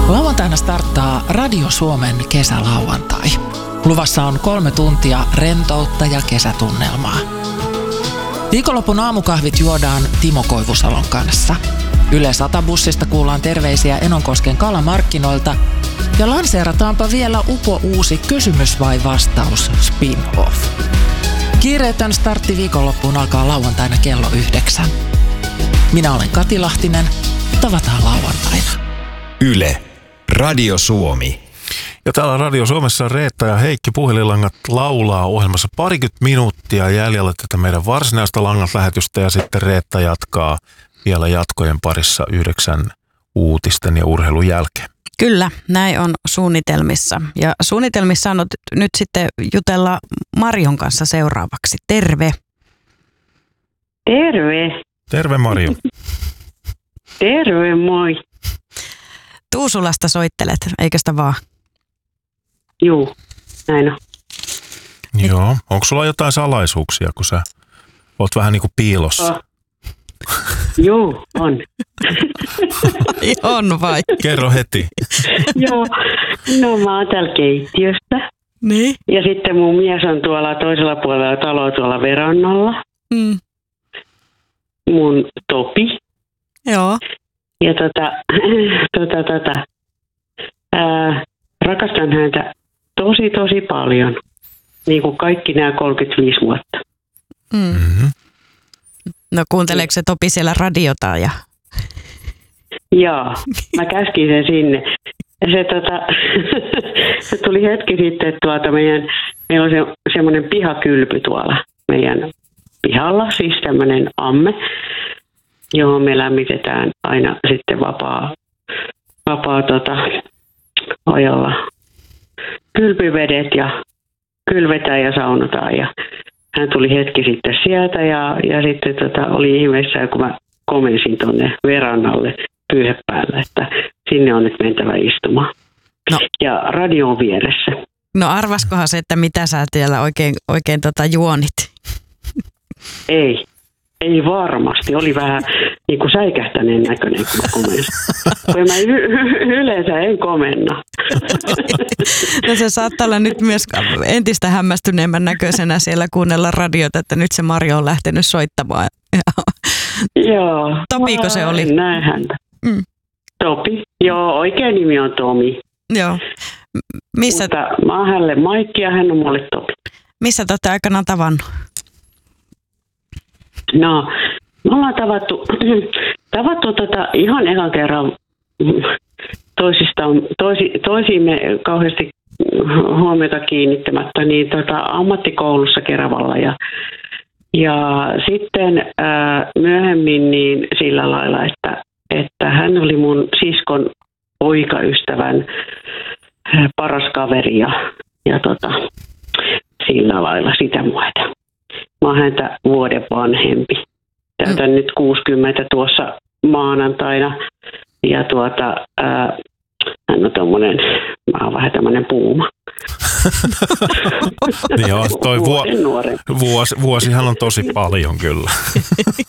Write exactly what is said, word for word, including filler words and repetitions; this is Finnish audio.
Lauantaina starttaa Radio Suomen kesälauantai. Luvassa on kolme tuntia rentoutta ja kesätunnelmaa. Viikonlopun aamukahvit juodaan Timo Koivusalon kanssa. Yle Sata-bussista kuullaan terveisiä Enonkosken kalamarkkinoilta ja lanseerataanpa vielä upo uusi kysymys vai vastaus spin-off. Kiireetön startti viikonloppuun alkaa lauantaina kello yhdeksän. Minä olen Kati Lahtinen. Tavataan lauantaina. Yle, Radio Suomi. Ja täällä Radio Suomessa Reetta ja Heikki Puhelinlangat laulaa ohjelmassa parikymmentä minuuttia jäljellä tätä meidän varsinaista langat-lähetystä ja sitten Reetta jatkaa vielä jatkojen parissa yhdeksän uutisten ja urheilun jälkeen. Kyllä, näin on suunnitelmissa. Ja suunnitelmissa on nyt sitten jutella Marion kanssa seuraavaksi. Terve. Terve. Terve Marjo. Terve, moi. Tuusulasta soittelet, eikö sitä vaan? Juu, näin on. Joo, onko sulla jotain salaisuuksia, kun sä oot vähän niin kuin piilossa? Oh. Juu, on. On vai? Kerro heti. Joo, no mä oon täällä keittiöstä. Niin? Ja sitten mun mies on tuolla toisella puolella taloa tuolla verannalla. Mm. Mun Topi. Joo. Ja tota, tota, tota, ää, rakastan häntä tosi, tosi paljon. Niin kuin kaikki nämä kolmekymmentäviisi vuotta. Mm. Mm-hmm. No kuunteleeko se Topi siellä radiota? Ja... Joo, mä käskin sen sinne. Ja se, tota, se tuli hetki sitten, että tuota meidän, meillä on se, semmoinen pihakylpy tuolla meidän pihalla, siis tämmöinen amme, johon me lämmitetään aina sitten vapaa, vapaa tota, ajalla kylpyvedet ja kylvetään ja saunotaan. Ja hän tuli hetki sitten sieltä ja, ja sitten tota, oli ihmeessä, kun mä komensin tuonne verannalle pyyhe päällä, että sinne on nyt mentävä istumaan. No. Ja radio on vieressä. No arvaskohan se, että mitä sä siellä oikein, oikein tota juonit? Ei. Ei varmasti. Oli vähän niin kuin säikähtäneen näköinen, kun mä komensin. Kun mä y- y- yleensä en komenna. No se saattaa olla nyt myös entistä hämmästyneemmän näköisenä siellä kuunnella radiota, että nyt se Marjo on lähtenyt soittamaan. Joo. Topiiko se oli? Näin häntä. Mm. Topi. Joo, oikea nimi on Tomi. Joo. Missä... Mutta mä oon hänelle Maikki ja hän on mulle Topi. Missä te olette aikanaan tavannut? No, me ollaan tavattu, tavattu tota ihan ekan kerran toisistaan, toisi, toisiimme kauheasti huomiota kiinnittämättä, niin tota, ammattikoulussa Keravalla ja, ja sitten ää, myöhemmin niin sillä lailla, että, että hän oli mun siskon poikaystävän paras kaveri ja, ja tota, sillä lailla sitä muuta. Mä oon häntä vuoden vanhempi. Täytän mm. nyt kuusikymmentä tuossa maanantaina. Ja tuota, ää, hän on tommonen, mä oon vähän tämmönen puuma. Joo, toi vu- vuosi, vuosihan on tosi paljon kyllä.